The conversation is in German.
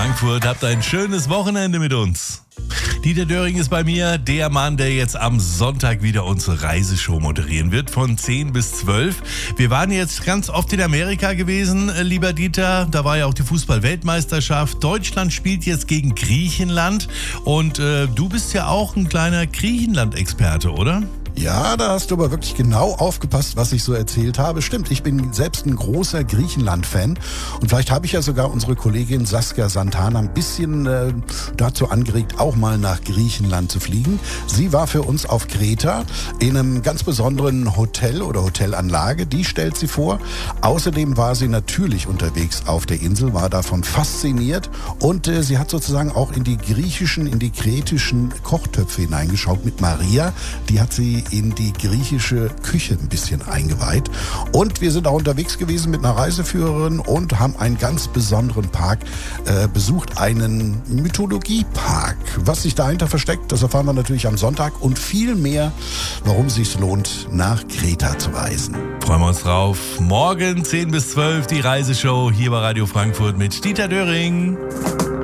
Frankfurt. Habt ein schönes Wochenende mit uns. Dieter Döring ist bei mir, der Mann, der jetzt am Sonntag wieder unsere Reiseshow moderieren wird, von 10 bis 12. Wir waren jetzt ganz oft in Amerika gewesen, lieber Dieter. Da war ja auch die Fußball-Weltmeisterschaft. Deutschland spielt jetzt gegen Griechenland. Und du bist ja auch ein kleiner Griechenland-Experte, oder? Ja, da hast du aber wirklich genau aufgepasst, was ich so erzählt habe. Stimmt, ich bin selbst ein großer Griechenland-Fan und vielleicht habe ich ja sogar unsere Kollegin Saskia Santana ein bisschen dazu angeregt, auch mal nach Griechenland zu fliegen. Sie war für uns auf Kreta in einem ganz besonderen Hotel oder Hotelanlage, die stellt sie vor. Außerdem war sie natürlich unterwegs auf der Insel, war davon fasziniert und sie hat sozusagen auch in die kretischen Kochtöpfe hineingeschaut mit Maria. Die hat sie in die griechische Küche ein bisschen eingeweiht. Und wir sind auch unterwegs gewesen mit einer Reiseführerin und haben einen ganz besonderen Park besucht, einen Mythologiepark. Was sich dahinter versteckt, das erfahren wir natürlich am Sonntag und viel mehr, warum es sich lohnt, nach Kreta zu reisen. Freuen wir uns drauf. Morgen 10 bis 12 die Reiseshow hier bei Radio Frankfurt mit Dieter Döring.